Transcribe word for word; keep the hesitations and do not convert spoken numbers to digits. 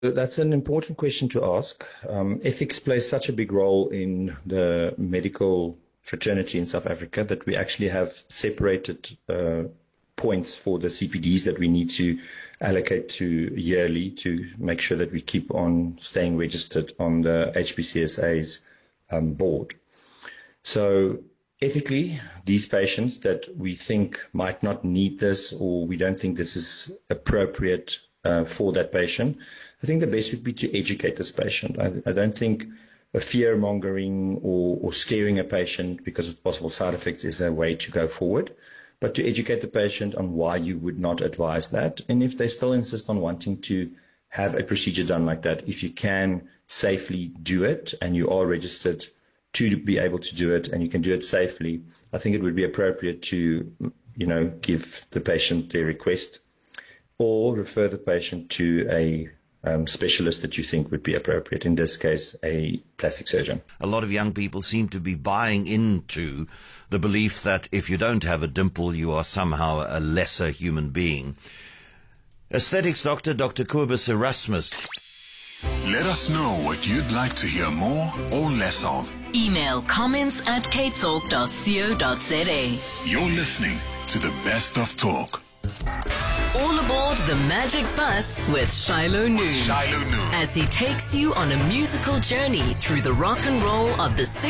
That's an important question to ask. Um, ethics plays such a big role in the medical fraternity in South Africa that we actually have separated uh, points for the C P Ds that we need to allocate to yearly to make sure that we keep on staying registered on the H P C S A's um, board. So ethically, these patients that we think might not need this or we don't think this is appropriate uh, for that patient, I think the best would be to educate this patient. I, I don't think a fear-mongering or, or scaring a patient because of possible side effects is a way to go forward, but to educate the patient on why you would not advise that. And if they still insist on wanting to have a procedure done like that, if you can safely do it and you are registered to be able to do it and you can do it safely, I think it would be appropriate to, you know, give the patient their request or refer the patient to a um, specialist that you think would be appropriate, in this case, a plastic surgeon. A lot of young people seem to be buying into the belief that if you don't have a dimple, you are somehow a lesser human being. Aesthetics doctor, Doctor Kobus Erasmus. Let us know what you'd like to hear more or less of. Email comments at k talk dot co dot za. You're listening to the Best of Talk. All aboard the Magic Bus with Shiloh Noon. Shiloh Noon. As he takes you on a musical journey through the rock and roll of the sixties.